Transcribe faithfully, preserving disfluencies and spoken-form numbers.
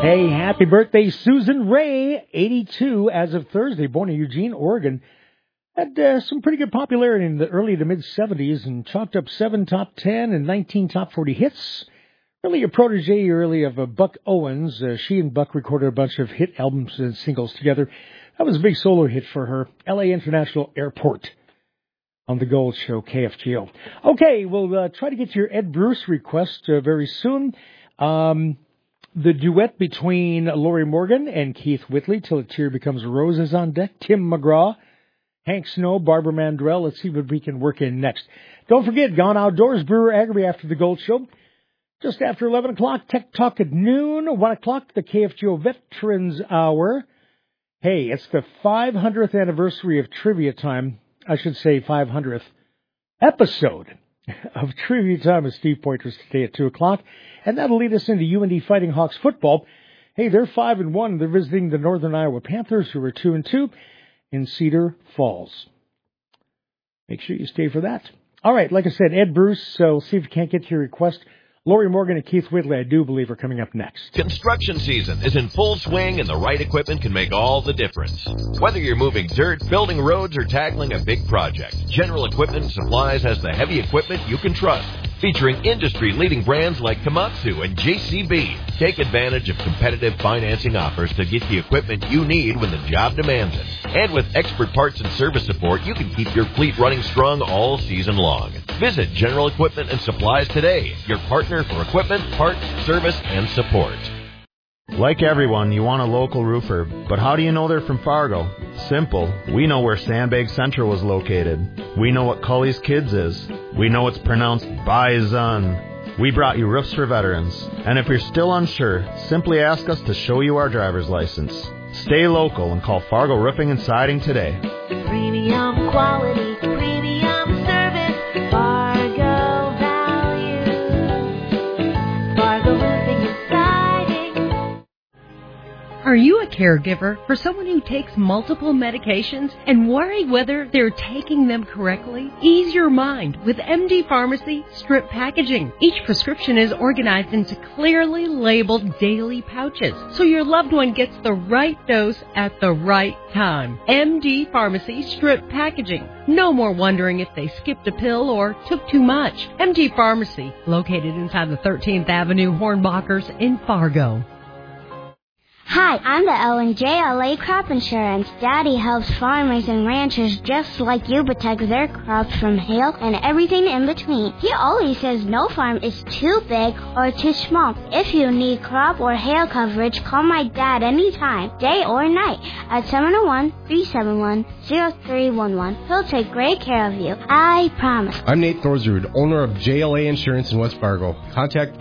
Hey, happy birthday, Susan Ray, eighty-two, as of Thursday, born in Eugene, Oregon. Had uh, some pretty good popularity in the early to mid-seventies and chalked up seven top ten and nineteen top forty hits. Really a protege early of uh, Buck Owens. Uh, she and Buck recorded a bunch of hit albums and singles together. That was a big solo hit for her. L A International Airport on the Gold Show, K F G O. Okay, we'll uh, try to get your Ed Bruce request uh, very soon. Um... The duet between Lori Morgan and Keith Whitley, Till a Tear Becomes a Rose, is on deck. Tim McGraw, Hank Snow, Barbara Mandrell. Let's see what we can work in next. Don't forget, Gone Outdoors, Brewer Agri after the Gold Show. Just after eleven o'clock, Tech Talk at noon. one o'clock, the K F G O Veterans Hour. Hey, it's the five hundredth anniversary of Trivia Time. I should say five hundredth episode of Trivia Time with Steve Poitras today at two o'clock. And that'll lead us into U N D Fighting Hawks football. Hey, they're five and one. They're visiting the Northern Iowa Panthers, who are two and two in Cedar Falls. Make sure you stay for that. All right, like I said, Ed Bruce. So we'll see if we can't get to your request. Lori Morgan and Keith Whitley, I do believe, are coming up next. Construction season is in full swing, and the right equipment can make all the difference. Whether you're moving dirt, building roads, or tackling a big project, General Equipment and Supplies has the heavy equipment you can trust. Featuring industry-leading brands like Komatsu and J C B. Take advantage of competitive financing offers to get the equipment you need when the job demands it. And with expert parts and service support, you can keep your fleet running strong all season long. Visit General Equipment and Supplies today, your partner for equipment, parts, service, and support. Like everyone, you want a local roofer, but how do you know they're from Fargo? Simple. We know where Sandbag Central is located. We know what Cully's Kids is. We know it's pronounced Bison. We brought you Roofs for Veterans. And if you're still unsure, simply ask us to show you our driver's license. Stay local and call Fargo Roofing and Siding today. Premium quality, premium service, Fargo value. Fargo Roofing and Siding. Are you a caregiver for someone who takes multiple medications and worry whether they're taking them correctly? Ease your mind with M D Pharmacy Strip Packaging. Each prescription is organized into clearly labeled daily pouches, so your loved one gets the right dose at the right time. M D Pharmacy Strip Packaging. No more wondering if they skipped a pill or took too much. M D Pharmacy, located inside the thirteenth Avenue Hornbachers in Fargo. Hi, I'm the L and J L A Crop Insurance. Daddy helps farmers and ranchers just like you protect their crops from hail and everything in between. He always says no farm is too big or too small. If you need crop or hail coverage, call my dad anytime, day or night, at seven oh one, three seven one, oh three one one. He'll take great care of you. I promise. I'm Nate Thorzrud, owner of J L A Insurance in West Fargo. Contact